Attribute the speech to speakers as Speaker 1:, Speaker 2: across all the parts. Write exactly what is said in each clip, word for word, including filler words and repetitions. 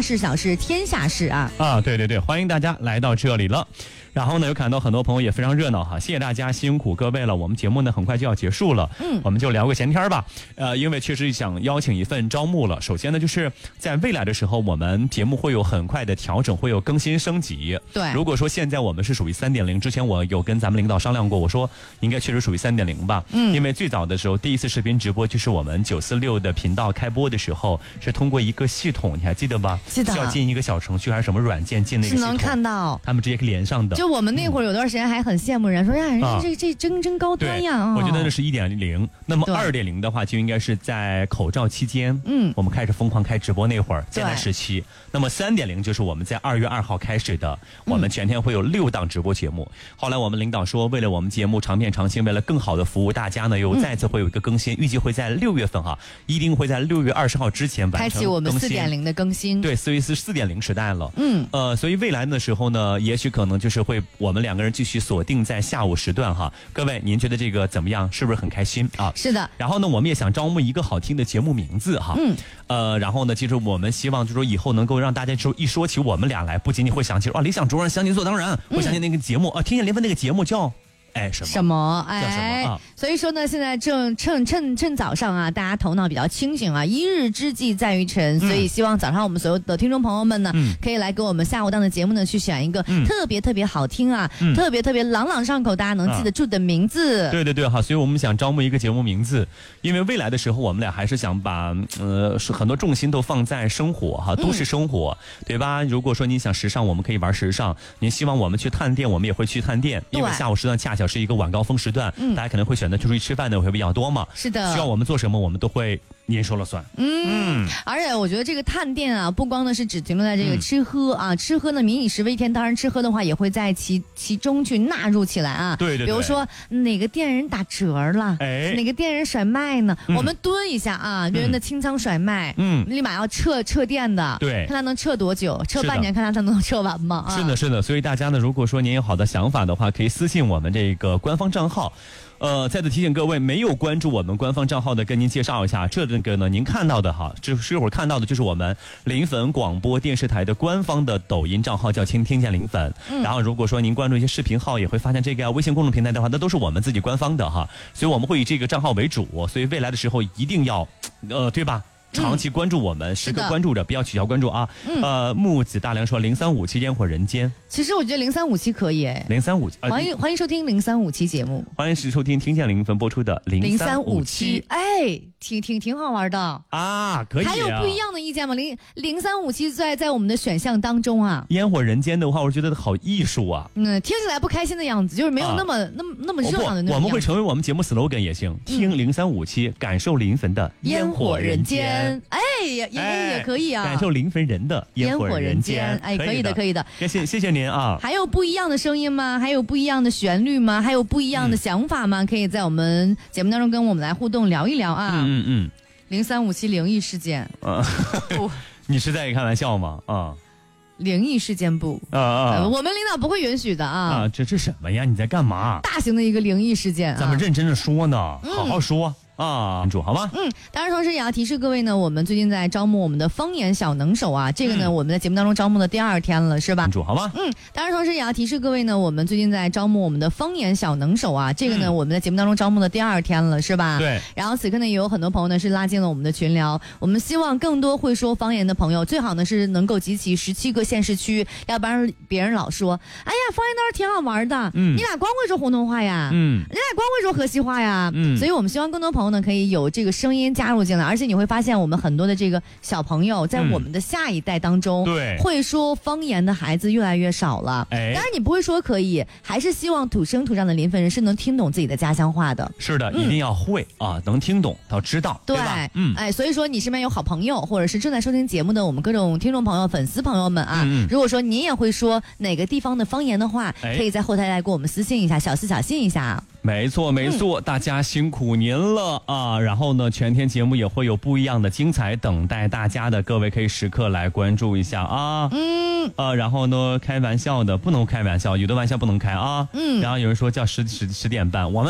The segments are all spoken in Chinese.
Speaker 1: 事小事天下事啊！
Speaker 2: 啊，对对对，欢迎大家来到这里了。然后呢，有看到很多朋友也非常热闹哈，谢谢大家辛苦各位了。我们节目呢很快就要结束了，嗯，我们就聊个闲天吧。呃，因为确实想邀请一份招募了。首先呢，就是在未来的时候，我们节目会有很快的调整，会有更新升级。
Speaker 1: 对，
Speaker 2: 如果说现在我们是属于三点零，之前我有跟咱们领导商量过，我说应该确实属于三点零吧。嗯，因为最早的时候，第一次视频直播就是我们九四六的频道开播的时候，是通过一个系统，你还记得吧？
Speaker 1: 记得。
Speaker 2: 需要进一个小程序还是什么软件进那个系统，
Speaker 1: 是能看到，
Speaker 2: 他们直接可以连上的。
Speaker 1: 就我们那会儿有段时间还很羡慕人，说呀，人家这这真真高端呀。
Speaker 2: 我觉得那是一点零。那么二点零的话，就应该是在口罩期间，嗯，我们开始疯狂开直播那会儿，艰难时期。那么三点零就是我们在二月二号开始的，我们全天会有六档直播节目。后来我们领导说，为了我们节目长片长新，为了更好的服务大家呢，又再次会有一个更新，预计会在六月份哈，一定会在六月二十号之前完成
Speaker 1: 开启我们四点零的更新。
Speaker 2: 对，所以是四点零时代了。嗯，呃，所以未来的时候呢，也许可能就是会我们两个人继续锁定在下午时段哈。各位，您觉得这个怎么样？是不是很开心啊？
Speaker 1: 是的。
Speaker 2: 然后呢，我们也想招募一个好听的节目名字哈。嗯。呃，然后呢，其实我们希望就是说以后能够让大家说一说起我们俩来，不仅仅会想起啊理想主任想起做当然，会想起那个节目啊，听见林峰那个节目叫。哎，什么
Speaker 1: 什么？哎，
Speaker 2: 叫什么啊？
Speaker 1: 所以说呢，现在正趁趁趁早上啊，大家头脑比较清醒啊，一日之计在于晨，所以希望早上我们所有的听众朋友们呢，嗯、可以来给我们下午档的节目呢，去选一个特别特别好听啊，嗯、特别特别朗朗上口，大家能记得住的名字。
Speaker 2: 啊、对对对，好，所以我们想招募一个节目名字，因为未来的时候，我们俩还是想把呃很多重心都放在生活哈，都市生活，嗯、对吧？如果说你想时尚，我们可以玩时尚；您希望我们去探店，我们也会去探店，因为下午时段恰巧是一个晚高峰时段，嗯、大家可能会选择出去吃饭的会比较多嘛。
Speaker 1: 是的，
Speaker 2: 需要我们做什么，我们都会您说了算。
Speaker 1: 嗯，嗯而且我觉得这个探店啊，不光呢是只停留在这个吃喝啊，嗯、吃喝呢民以食为天，当然吃喝的话也会在其其中去纳入起来啊。
Speaker 2: 对对对。
Speaker 1: 比如说哪个店人打折了，哎，哪个店人甩卖呢？嗯、我们蹲一下啊，别人的清仓甩卖，嗯，立马要撤撤店的，
Speaker 2: 对，
Speaker 1: 看他能撤多久，撤半年，看他他能撤完吗？
Speaker 2: 是的，是的。所以大家呢，如果说您有好的想法的话，可以私信我们这个官方账号。呃，再次提醒各位，没有关注我们官方账号的，跟您介绍一下，这个呢，您看到的哈，这这会儿看到的就是我们临汾广播电视台的官方的抖音账号，叫听听见临汾。嗯、然后，如果说您关注一些视频号，也会发现这个、啊、微信公众平台的话，那都是我们自己官方的哈，所以我们会以这个账号为主，所以未来的时候一定要，呃，对吧？长期关注我们，嗯、时刻关注着，不要取消关注啊！嗯、呃，木子大良说零三五期烟火人间，
Speaker 1: 其实我觉得零三五期可以哎，
Speaker 2: 零三五
Speaker 1: 呃、欢迎欢迎收听零三五期节目，
Speaker 2: 欢迎收听听见临汾播出的零三五期，
Speaker 1: 哎，挺挺挺好玩的
Speaker 2: 啊，可以、啊。
Speaker 1: 还有不一样的意见吗？零零三五期在在我们的选项当中啊，
Speaker 2: 烟火人间的话，我觉得好艺术啊，
Speaker 1: 嗯，听起来不开心的样子，就是没有那么、啊、那么那么热闹的那种。
Speaker 2: 我们会成为我们节目 slogan 也行，听零三五期，感受临汾的烟火人间，
Speaker 1: 哎。也也也可以啊，
Speaker 2: 感受临汾人的烟火人间，
Speaker 1: 哎，可以的，可以的，
Speaker 2: 谢谢谢谢您啊。
Speaker 1: 还有不一样的声音吗？还有不一样的旋律吗？还有不一样的想法吗？嗯、可以在我们节目当中跟我们来互动聊一聊啊。
Speaker 2: 嗯嗯。
Speaker 1: 零三五七灵异事件啊，
Speaker 2: 你是在开玩笑吗？啊，
Speaker 1: 灵异事件部啊啊、呃，我们领导不会允许的啊。
Speaker 2: 啊，这这什么呀？你在干嘛？
Speaker 1: 大型的一个灵异事件、啊，
Speaker 2: 咱们认真的说呢，嗯、好好说。啊，主好吗？
Speaker 1: 嗯，当然同时也要提示各位呢，我们最近在招募我们的方言小能手啊，这个呢、嗯、我们在节目当中招募的第二天了，是吧？
Speaker 2: 主好吗？
Speaker 1: 嗯，当然同时也要提示各位呢，我们最近在招募我们的方言小能手啊，这个呢、嗯、我们在节目当中招募的第二天了，是吧？
Speaker 2: 对。
Speaker 1: 然后此刻呢也有很多朋友呢是拉进了我们的群聊，我们希望更多会说方言的朋友，最好呢是能够集齐十七个县市区，要不然别人老说，哎呀，方言倒是挺好玩的，嗯，你俩光会说普通话呀，嗯，你俩光会说河西话呀，嗯，所以我们希望更多朋友呢可以有这个声音加入进来，而且你会发现我们很多的这个小朋友在我们的下一代当中，对、嗯、会说方言的孩子越来越少了。哎，当然你不会说可以，还是希望土生土长的临汾人是能听懂自己的家乡话的。
Speaker 2: 是的，嗯、一定要会啊，能听懂，要知道，对吧？
Speaker 1: 嗯，哎，所以说你身边有好朋友，或者是正在收听节目的我们各种听众朋友、粉丝朋友们啊，嗯、如果说您也会说哪个地方的方言的话，哎、可以在后台来给我们私信一下，小私小信一下。
Speaker 2: 没错没错、嗯、大家辛苦您了啊！然后呢全天节目也会有不一样的精彩等待大家的，各位可以时刻来关注一下啊。嗯呃然后呢开玩笑的不能开玩笑，有的玩笑不能开啊。嗯然后有人说叫十十十点半，我们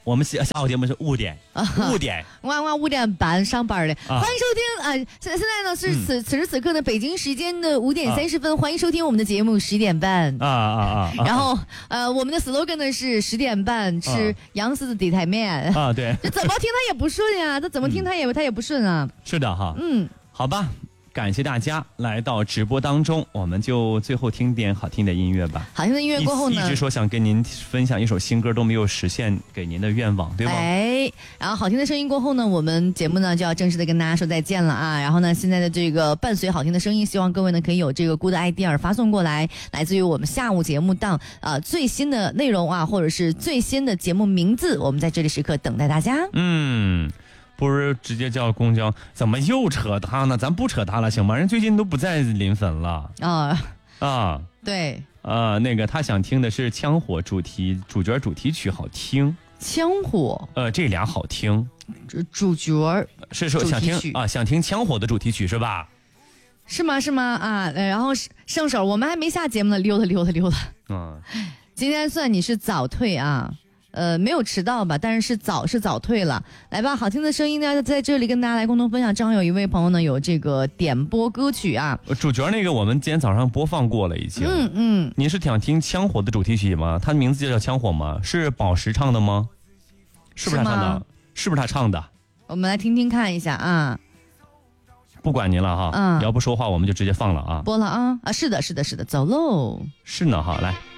Speaker 2: 我们下下午节目是五点，五点，
Speaker 1: 晚晚五点半上班的，啊、欢迎收听。呃，现现在呢是此、嗯、此时此刻的北京时间的五点三十分、啊，欢迎收听我们的节目十点半。
Speaker 2: 啊啊啊！
Speaker 1: 然后呃，我们的 slogan 呢是十点半吃杨思的底台面。
Speaker 2: 啊，对，
Speaker 1: 这怎么听他也不顺呀、啊，他怎么听他也、嗯、他也不顺啊。
Speaker 2: 是的哈，
Speaker 1: 嗯，
Speaker 2: 好吧。感谢大家来到直播当中，我们就最后听点好听的音乐吧。
Speaker 1: 好听的音乐过后呢，
Speaker 2: 一直说想跟您分享一首新歌，都没有实现给您的愿望，对吧？
Speaker 1: 哎，然后好听的声音过后呢，我们节目呢就要正式的跟大家说再见了啊。然后呢，现在的这个伴随好听的声音，希望各位呢可以有这个 good idea 发送过来，来自于我们下午节目档啊、呃、最新的内容啊，或者是最新的节目名字，我们在这里时刻等待大家。
Speaker 2: 嗯。不是直接叫公交，怎么又扯他呢？咱不扯他了，行吗？人最近都不在临汾了
Speaker 1: 啊
Speaker 2: 啊，
Speaker 1: 对
Speaker 2: 啊，那个他想听的是枪火主题主角主题曲，好听。
Speaker 1: 枪火，
Speaker 2: 呃，这俩好听。
Speaker 1: 主主角
Speaker 2: 是说想听啊，想听枪火的主题曲是吧？
Speaker 1: 是吗？是吗？啊，然后圣手，我们还没下节目呢，溜达溜达溜达。
Speaker 2: 嗯，
Speaker 1: 今天算你是早退啊。呃，没有迟到吧，但是是早是早退了。来吧，好听的声音呢，在这里跟大家来共同分享。正好有一位朋友呢，有这个点播歌曲啊。
Speaker 2: 主角那个我们今天早上播放过了，已经。
Speaker 1: 嗯嗯。
Speaker 2: 你是想听枪火的主题曲吗？它的名字就叫枪火吗？是宝石唱的吗？是不是他唱的？是不是他唱的？
Speaker 1: 我们来听听看一下啊。
Speaker 2: 不管您了哈，嗯，要不说话我们就直接放了啊。
Speaker 1: 播了啊啊，是的，是的，是的，走喽。
Speaker 2: 是呢哈，来。